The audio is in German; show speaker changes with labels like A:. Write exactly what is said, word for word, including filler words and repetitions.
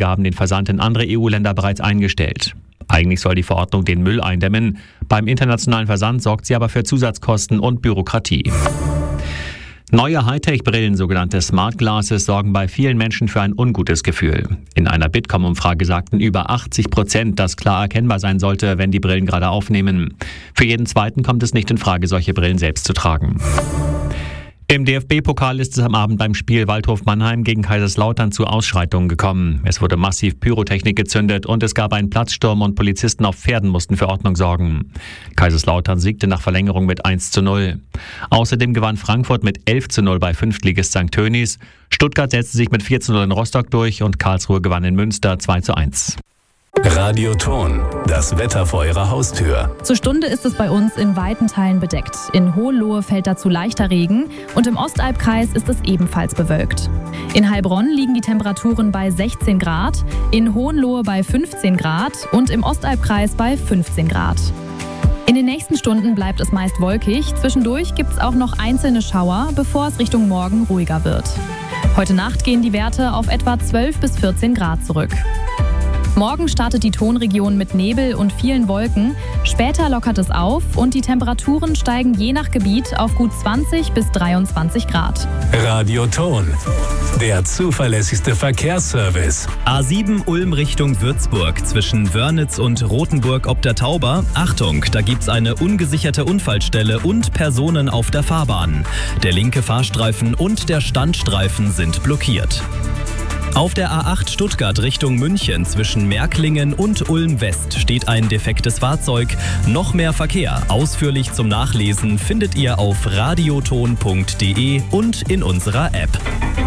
A: Einige haben den Versand in andere E U-Länder bereits eingestellt. Eigentlich soll die Verordnung den Müll eindämmen. Beim internationalen Versand sorgt sie aber für Zusatzkosten und Bürokratie. Neue Hightech-Brillen, sogenannte Smart Glasses, sorgen bei vielen Menschen für ein ungutes Gefühl. In einer Bitkom-Umfrage sagten über achtzig Prozent, dass klar erkennbar sein sollte, wenn die Brillen gerade aufnehmen. Für jeden Zweiten kommt es nicht in Frage, solche Brillen selbst zu tragen. Im D F B-Pokal ist es am Abend beim Spiel Waldhof Mannheim gegen Kaiserslautern zu Ausschreitungen gekommen. Es wurde massiv Pyrotechnik gezündet und es gab einen Platzsturm und Polizisten auf Pferden mussten für Ordnung sorgen. Kaiserslautern siegte nach Verlängerung mit eins zu null. Außerdem gewann Frankfurt mit elf zu null bei Fünftligist Sankt Tönis. Stuttgart setzte sich mit vier zu null in Rostock durch und Karlsruhe gewann in Münster zwei zu eins.
B: Radio Ton, das Wetter vor Ihrer Haustür.
C: Zur Stunde ist es bei uns in weiten Teilen bedeckt. In Hohenlohe fällt dazu leichter Regen und im Ostalbkreis ist es ebenfalls bewölkt. In Heilbronn liegen die Temperaturen bei sechzehn Grad, in Hohenlohe bei fünfzehn Grad und im Ostalbkreis bei fünfzehn Grad. In den nächsten Stunden bleibt es meist wolkig. Zwischendurch gibt es auch noch einzelne Schauer, bevor es Richtung Morgen ruhiger wird. Heute Nacht gehen die Werte auf etwa zwölf bis vierzehn Grad zurück. Morgen startet die Tonregion mit Nebel und vielen Wolken. Später lockert es auf und die Temperaturen steigen je nach Gebiet auf gut zwanzig bis dreiundzwanzig Grad.
B: Radio Ton, der zuverlässigste Verkehrsservice.
D: A sieben Ulm Richtung Würzburg zwischen Wörnitz und Rothenburg ob der Tauber. Achtung, da gibt's eine ungesicherte Unfallstelle und Personen auf der Fahrbahn. Der linke Fahrstreifen und der Standstreifen sind blockiert. Auf der A acht Stuttgart Richtung München zwischen Märklingen und Ulm West steht ein defektes Fahrzeug. Noch mehr Verkehr, ausführlich zum Nachlesen, findet ihr auf radioton punkt de und in unserer App.